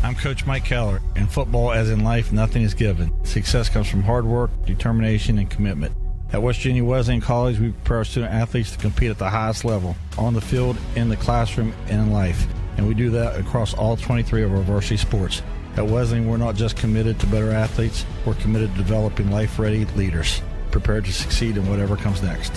I'm Coach Mike Keller. In football, as in life, nothing is given. Success comes from hard work, determination, and commitment. At West Virginia Wesleyan College, we prepare our student athletes to compete at the highest level, on the field, in the classroom, and in life. And we do that across all 23 of our varsity sports. At Wesleyan, we're not just committed to better athletes, we're committed to developing life-ready leaders, prepared to succeed in whatever comes next.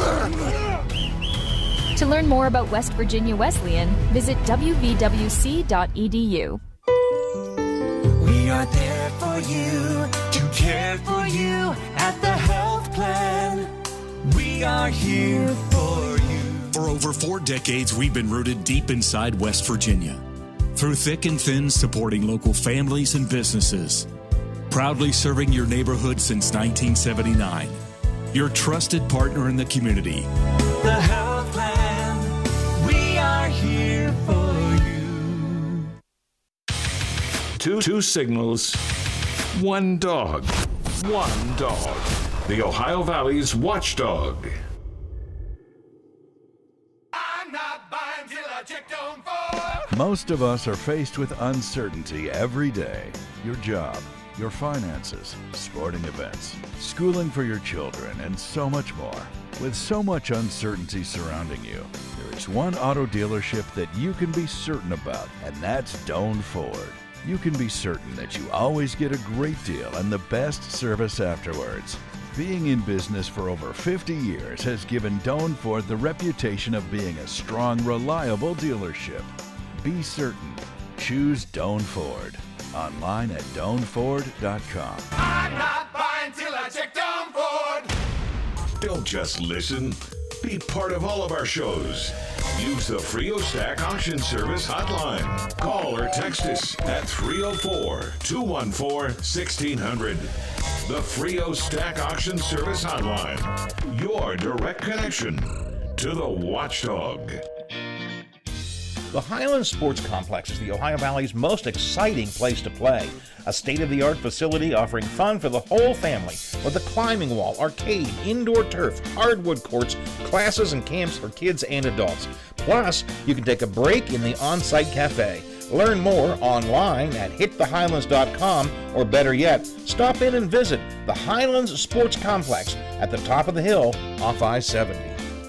To learn more about West Virginia Wesleyan, visit wvwc.edu. We are there for you, to care for you at the health plan. We are here for you. For over 4 decades, we've been rooted deep inside West Virginia. Through thick and thin, supporting local families and businesses. Proudly serving your neighborhood since 1979. Your trusted partner in the community. The health plan, we are here for you. Two signals, one dog. One dog. The Ohio Valley's watchdog. I'm not buying till I checked on Ford. Most of us are faced with uncertainty every day. Your job, your finances, sporting events, schooling for your children, and so much more. With so much uncertainty surrounding you, there is one auto dealership that you can be certain about, and that's Doan Ford. You can be certain that you always get a great deal and the best service afterwards. Being in business for over 50 years has given Doan Ford the reputation of being a strong, reliable dealership. Be certain. Choose Doan Ford. Online at DoanFord.com. I'm not buying till I check Doan Ford. Don't just listen. Be part of all of our shows. Use the Frio Stack Auction Service hotline. Call or text us at 304-214-1600. The Frio Stack Auction Service hotline. Your direct connection to the watchdog. The Highlands Sports Complex is the Ohio Valley's most exciting place to play. A state-of-the-art facility offering fun for the whole family with a climbing wall, arcade, indoor turf, hardwood courts, classes and camps for kids and adults. Plus, you can take a break in the on-site cafe. Learn more online at hitthehighlands.com, or better yet, stop in and visit the Highlands Sports Complex at the top of the hill off I-70.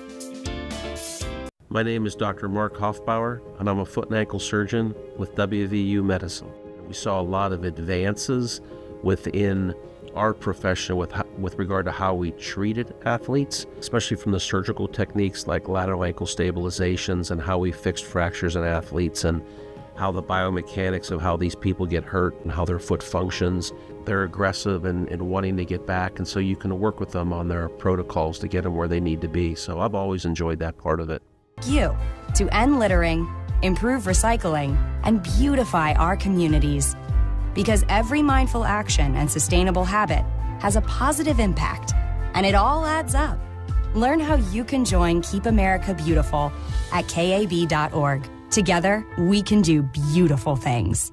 My name is Dr. Mark Hoffbauer, and I'm a foot and ankle surgeon with WVU Medicine. We saw a lot of advances within our profession with regard to how we treated athletes, especially from the surgical techniques like lateral ankle stabilizations and how we fixed fractures in athletes and how the biomechanics of how these people get hurt and how their foot functions. They're aggressive and wanting to get back, and so you can work with them on their protocols to get them where they need to be. So I've always enjoyed that part of it. You to end littering, improve recycling, and beautify our communities. Because every mindful action and sustainable habit has a positive impact, and it all adds up. Learn how you can join Keep America Beautiful at KAB.org. Together, we can do beautiful things.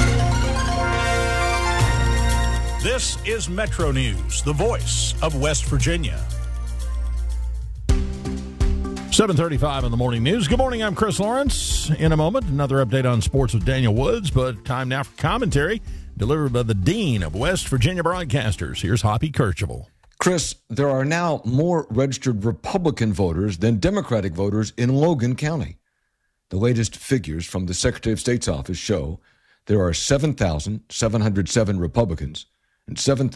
This is Metro News, the voice of West Virginia. 7:35 in the morning news. Good morning, I'm Chris Lawrence. In a moment, another update on sports with Daniel Woods, but time now for commentary delivered by the Dean of West Virginia Broadcasters. Here's Hoppy Kercheval. Chris, there are now more registered Republican voters than Democratic voters in Logan County. The latest figures from the Secretary of State's office show there are 7,707 Republicans and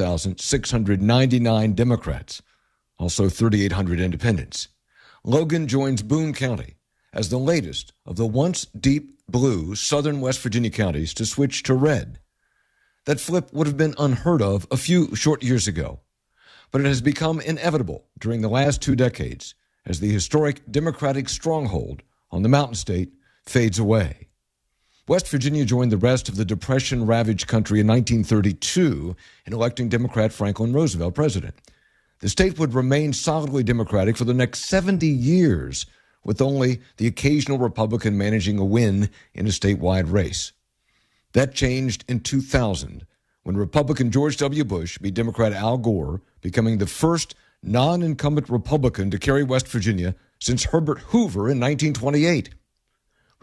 7,699 Democrats, also 3,800 independents. Logan joins Boone County as the latest of the once deep blue southern West Virginia counties to switch to red. That flip would have been unheard of a few short years ago, but it has become inevitable during the last 2 decades as the historic Democratic stronghold on the Mountain State fades away. West Virginia joined the rest of the Depression-ravaged country in 1932 in electing Democrat Franklin Roosevelt president. The state would remain solidly Democratic for the next 70 years, with only the occasional Republican managing a win in a statewide race. That changed in 2000, when Republican George W. Bush beat Democrat Al Gore, becoming the first non-incumbent Republican to carry West Virginia since Herbert Hoover in 1928.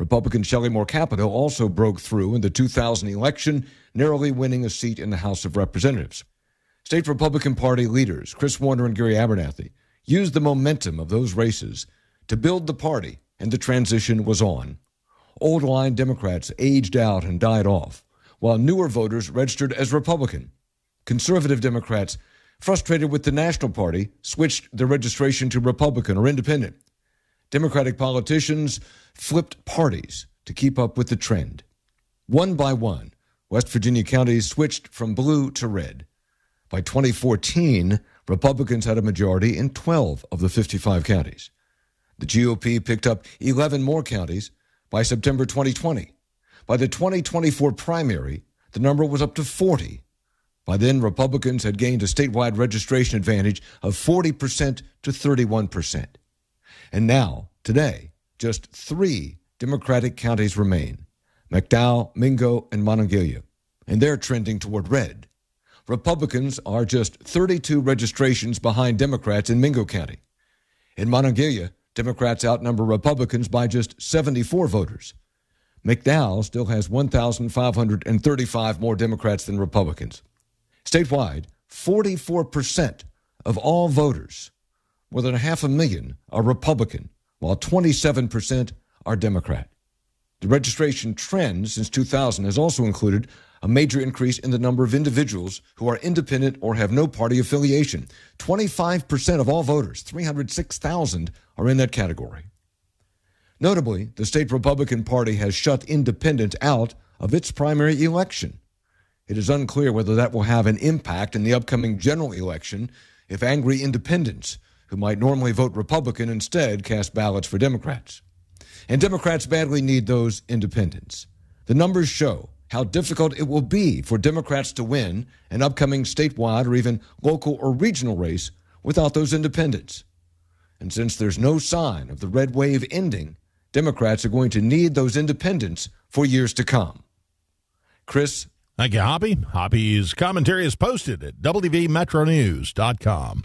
Republican Shelley Moore Capito also broke through in the 2000 election, narrowly winning a seat in the House of Representatives. State Republican Party leaders Chris Warner and Gary Abernathy used the momentum of those races to build the party, and the transition was on. Old line Democrats aged out and died off, while newer voters registered as Republican. Conservative Democrats, frustrated with the National Party, switched their registration to Republican or Independent. Democratic politicians flipped parties to keep up with the trend. One by one, West Virginia counties switched from blue to red. By 2014, Republicans had a majority in 12 of the 55 counties. The GOP picked up 11 more counties by September 2020. By the 2024 primary, the number was up to 40. By then, Republicans had gained a statewide registration advantage of 40% to 31%. And now, today, just 3 Democratic counties remain: McDowell, Mingo, and Monongalia, and they're trending toward red. Republicans are just 32 registrations behind Democrats in Mingo County. In Monongalia, Democrats outnumber Republicans by just 74 voters. McDowell still has 1,535 more Democrats than Republicans. Statewide, 44% of all voters, more than 500,000, are Republican, while 27% are Democrat. The registration trend since 2000 has also included a major increase in the number of individuals who are independent or have no party affiliation. 25% of all voters, 306,000, are in that category. Notably, the state Republican Party has shut independents out of its primary election. It is unclear whether that will have an impact in the upcoming general election if angry independents, who might normally vote Republican, instead cast ballots for Democrats. And Democrats badly need those independents. The numbers show how difficult it will be for Democrats to win an upcoming statewide or even local or regional race without those independents. And since there's no sign of the red wave ending, Democrats are going to need those independents for years to come. Chris? Thank you, Hoppy. Hoppy's commentary is posted at WVMetroNews.com.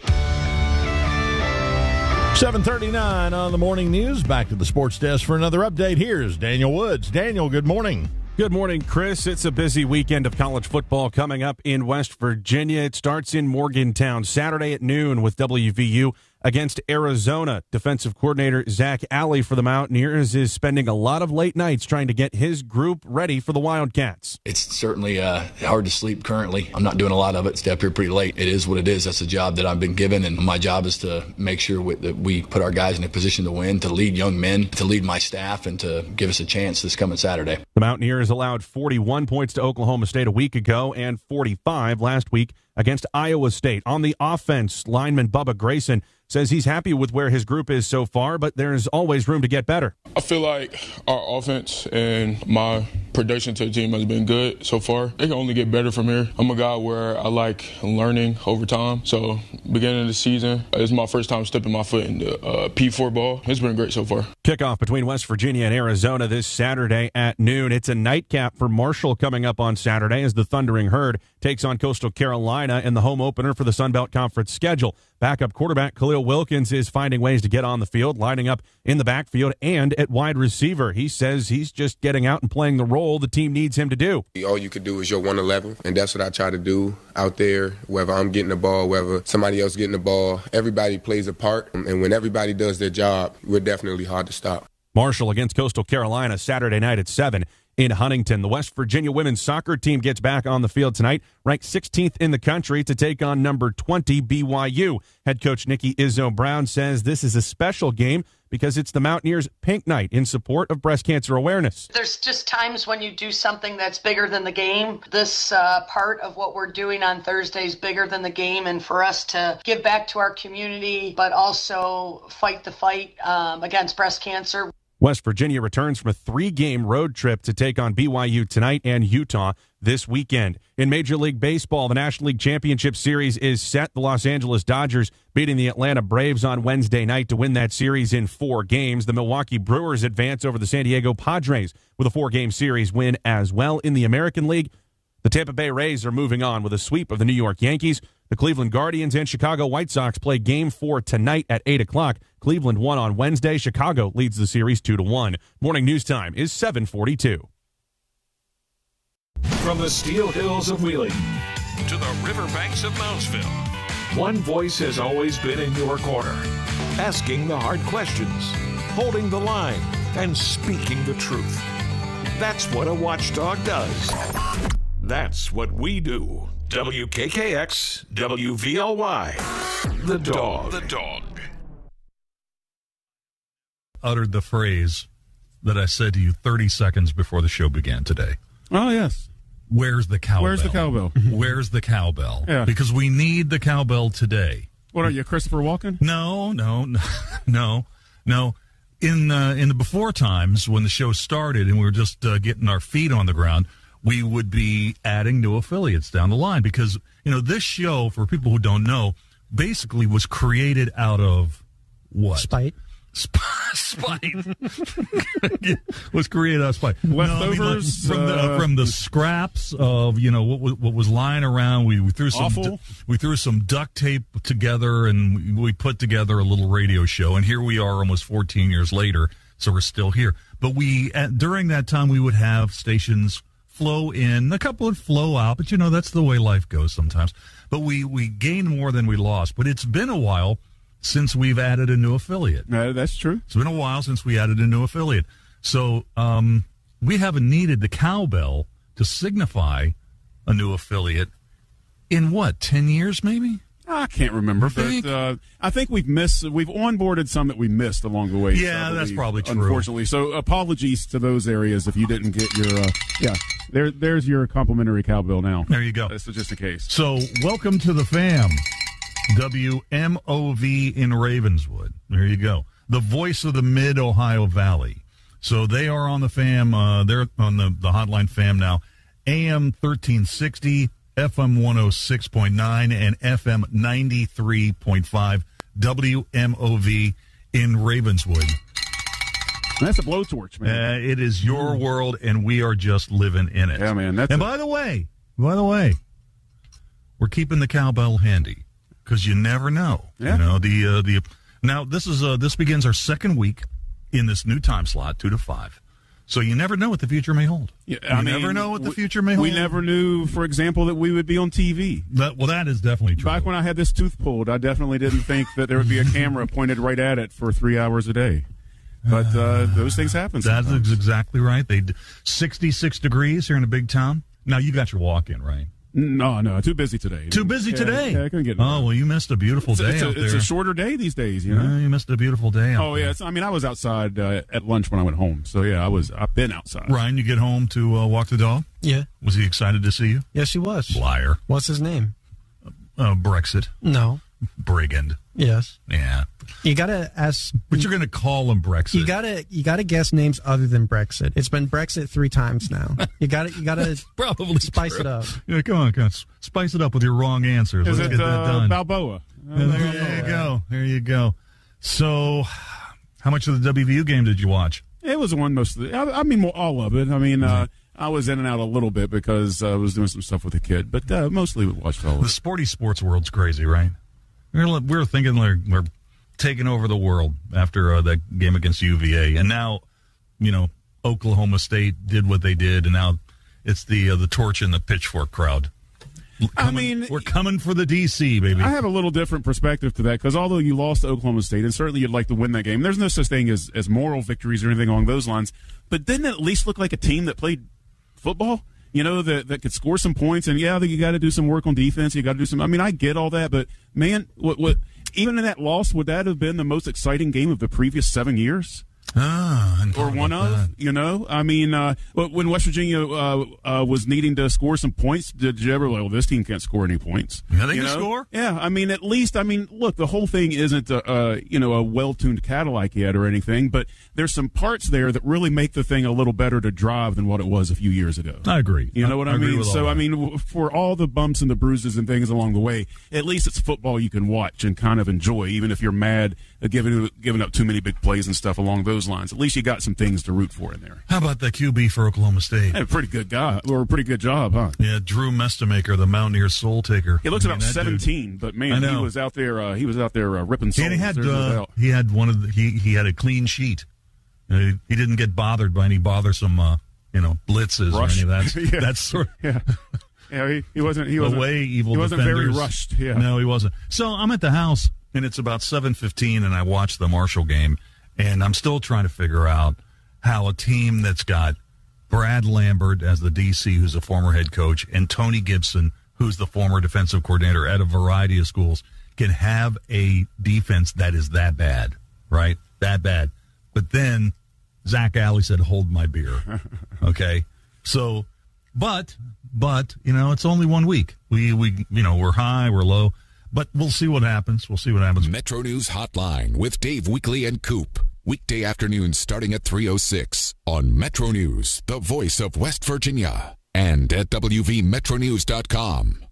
7:39 on the morning news. Back to the sports desk for another update. Here's Daniel Woods. Daniel, good morning. Good morning, Chris. It's a busy weekend of college football coming up in West Virginia. It starts in Morgantown Saturday at noon with WVU against Arizona. Defensive coordinator Zach Alley for the Mountaineers is spending a lot of late nights trying to get his group ready for the Wildcats. It's certainly hard to sleep currently. I'm not doing a lot of it. Stay up here pretty late. It is what it is. That's the job that I've been given, and my job is to make sure that we put our guys in a position to win, to lead young men, to lead my staff, and to give us a chance this coming Saturday. The Mountaineers allowed 41 points to Oklahoma State a week ago and 45 last week against Iowa State. On the offense, lineman Bubba Grayson says he's happy with where his group is so far, but there's always room to get better. I feel like our offense and my production to the team has been good so far. It can only get better from here. I'm a guy where I like learning over time. So beginning of the season, it's my first time stepping my foot in the P4 ball. It's been great so far. Kickoff between West Virginia and Arizona this Saturday at noon. It's a nightcap for Marshall coming up on Saturday as the Thundering Herd takes on Coastal Carolina in the home opener for the Sun Belt Conference schedule. Backup quarterback Khalil Wilkins is finding ways to get on the field, lining up in the backfield and at wide receiver. He says he's just getting out and playing the role the team needs him to do. All you can do is your 111, and that's what I try to do out there, whether I'm getting the ball, whether somebody else getting the ball. Everybody plays a part, and when everybody does their job, we're definitely hard to stop. Marshall against Coastal Carolina Saturday night at 7 in Huntington. The West Virginia women's soccer team gets back on the field tonight, ranked 16th in the country, to take on number 20 BYU. Head coach Nikki Izzo-Brown says this is a special game because it's the Mountaineers' Pink Night in support of breast cancer awareness. There's just times when you do something that's bigger than the game. This part of what we're doing on Thursday is bigger than the game, and for us to give back to our community, but also fight the fight against breast cancer. West Virginia returns from a 3-game road trip to take on BYU tonight and Utah this weekend. In Major League Baseball, the National League Championship Series is set. The Los Angeles Dodgers beating the Atlanta Braves on Wednesday night to win that series in 4 games. The Milwaukee Brewers advance over the San Diego Padres with a 4-game series win as well. In the American League, The Tampa Bay Rays are moving on with a sweep of the New York Yankees. The Cleveland Guardians and Chicago White Sox play Game 4 tonight at 8 o'clock. Cleveland won on Wednesday. Chicago leads the series 2-1. Morning news time is 7:42. From the Steel Hills of Wheeling to the riverbanks of Moundsville, one voice has always been in your corner, asking the hard questions, holding the line, and speaking the truth. That's what a watchdog does. That's what we do. WKKX, WVLY, The Dog. The Dog. Uttered the phrase that I said to you 30 seconds before the show began today. Oh, yes. Where's the cowbell? Where's the cowbell? Where's the cowbell? Yeah. Because we need the cowbell today. What are you, Christopher Walken? No. In the before times when the show started and we were just getting our feet on the ground, we would be adding new affiliates down the line because, this show, for people who don't know, basically was created out of what? Spite. Spite. Was created out of spite. Leftovers? From the scraps of, what was lying around. We threw some duct tape together and we put together a little radio show. And here we are almost 14 years later, so we're still here. But during that time, we would have stations flow in, a couple would flow out, but that's the way life goes sometimes. But we gained more than we lost. But it's been a while since we've added a new affiliate. That's true. It's been a while since we added a new affiliate. So we haven't needed the cowbell to signify a new affiliate in 10 years maybe? I can't remember, but I think we've onboarded some that we missed along the way. Yeah, that's probably true. Unfortunately, so apologies to those areas if you didn't get your. There's your complimentary cowbell now. There you go. That's just the case. So welcome to the fam, WMOV in Ravenswood. There you go. The voice of the Mid-Ohio Valley. So they are on the fam. They're on the hotline fam now. AM 1360. FM 106.9 and FM 93.5 WMOV in Ravenswood. That's a blowtorch, man. It is your world, and we are just living in it. Yeah, man. By the way, we're keeping the cowbell handy because you never know. Yeah. Now this begins our second week in this new time slot, 2 to 5. So you never know what the future may hold. Yeah, you never know what the future may hold. We never knew, for example, that we would be on TV. That is definitely true. Back when I had this tooth pulled, I definitely didn't think that there would be a camera pointed right at it for 3 hours a day. But those things happen sometimes. That's exactly right. 66 degrees here in a big town. Now, you got your walk-in, right? No, too busy today. Too busy today? Yeah, I couldn't get it. Oh, well, you missed a beautiful day out there. It's a shorter day these days, you know? You missed a beautiful day out there. Yeah. I was outside at lunch when I went home. So, yeah, I've been outside. Ryan, you get home to walk the dog? Yeah. Was he excited to see you? Yes, he was. Liar. What's his name? Brexit. No. Brigand. Yes. Yeah. You gotta ask. But you're gonna call him Brexit. You gotta guess names other than Brexit. It's been Brexit 3 times now. You gotta probably spice it up. Yeah, come on, spice it up with your wrong answers. Let's get get that done. Balboa. There you go. So, how much of the WVU game did you watch? It was one most of the. All of it. I was in and out a little bit because I was doing some stuff with the kid, but mostly we watched all of it. The sports world's crazy, right? We're thinking we're taking over the world after that game against UVA, and now, Oklahoma State did what they did, and now it's the torch and the pitchfork crowd. We're coming for the DC, baby. I have a little different perspective to that because although you lost to Oklahoma State, and certainly you'd like to win that game, there's no such thing as moral victories or anything along those lines. But didn't it at least look like a team that played football? That could score some points, and you got to do some work on defense. You got to do some. I get all that, but man, what? Even in that loss, would that have been the most exciting game of the previous 7 years? Or one of, when West Virginia was needing to score some points, did you ever this team can't score any points? Yeah, they can score. Yeah, at least, look, the whole thing isn't a well-tuned Cadillac yet or anything, but there's some parts there that really make the thing a little better to drive than what it was a few years ago. I agree. You know what I mean? So, for all the bumps and the bruises and things along the way, at least it's football you can watch and kind of enjoy, even if you're mad at giving up too many big plays and stuff along those those lines. At least you got some things to root for in there. How about the QB for Oklahoma State? Hey, pretty good guy, or a pretty good job, huh? Yeah, Drew Mestamaker, the Mountaineer soul taker. He looks about 17, but man, he was out there. He was out there ripping souls. And he had he had a clean sheet. He didn't get bothered by any bothersome blitzes Rush. or any of that. Yeah. That sort. Yeah, he wasn't. He wasn't very rushed. Yeah, no, he wasn't. So I'm at the house, and it's about 7:15, and I watched the Marshall game, and I'm still trying to figure out how a team that's got Brad Lambert as the DC, who's a former head coach, and Tony Gibson, who's the former defensive coordinator at a variety of schools, can have a defense that is that bad, right? That bad. But then Zach Alley said, "Hold my beer." Okay, so, but it's only 1 week. We're high, we're low, but we'll see what happens. Metro News Hotline with Dave Weekly and Coop. Weekday afternoons starting at 3:06 on Metro News, the voice of West Virginia, and at WVMetronews.com.